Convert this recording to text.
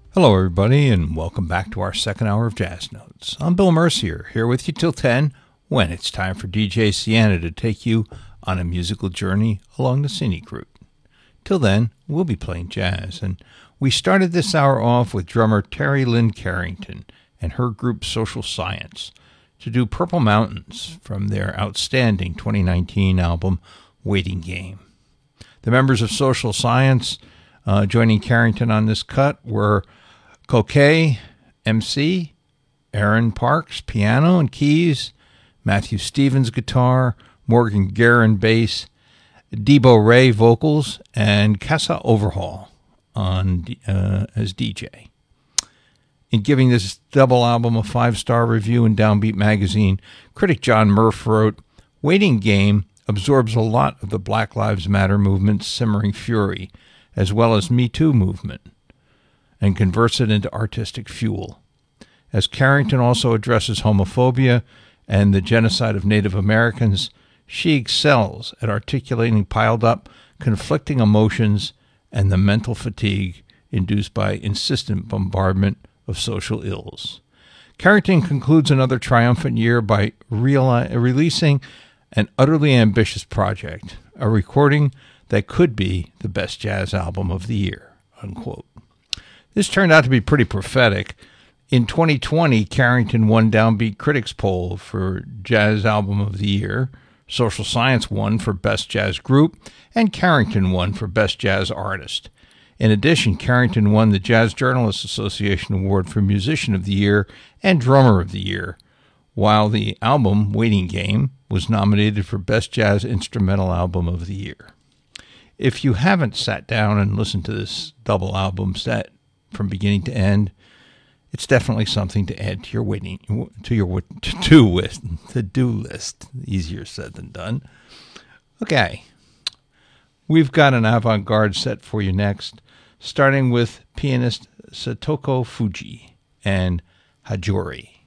Hello, everybody, and welcome back to our second hour of Jazz Notes. I'm Bill Mercier, here with you till 10, when it's time for DJ Sienna to take you on a musical journey along the scenic route. Till then, we'll be playing jazz, and we started this hour off with drummer Terry Lynn Carrington and her group Social Science to do Purple Mountains from their outstanding 2019 album, Waiting Game. The members of Social Science joining Carrington on this cut were Coquet, MC, Aaron Parks, piano and keys, Matthew Stevens, guitar, Morgan Guerin, bass, Debo Ray, vocals, and Casa Overhaul as DJ. In giving this double album a 5-star review in Downbeat magazine, critic John Murph wrote, "Waiting Game absorbs a lot of the Black Lives Matter movement's simmering fury, as well as Me Too movement, and converts it into artistic fuel. As Carrington also addresses homophobia and the genocide of Native Americans, she excels at articulating piled-up, conflicting emotions and the mental fatigue induced by insistent bombardment of social ills." Carrington concludes another triumphant year by releasing an utterly ambitious project, a recording that could be the best jazz album of the year, unquote. This turned out to be pretty prophetic. In 2020, Carrington won Downbeat Critics Poll for Jazz Album of the Year, Social Science won for Best Jazz Group, and Carrington won for Best Jazz Artist. In addition, Carrington won the Jazz Journalists Association Award for Musician of the Year and Drummer of the Year, while the album, Waiting Game, was nominated for Best Jazz Instrumental Album of the Year. If you haven't sat down and listened to this double album set from beginning to end, it's definitely something to add to your to-do list. Easier said than done. Okay, we've got an avant-garde set for you next, starting with pianist Satoko Fujii and Hajori.